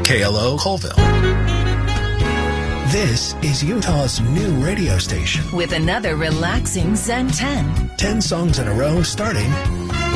KLO Colville. This is Utah's new radio station. With another relaxing Zen 10. 10 songs in a row starting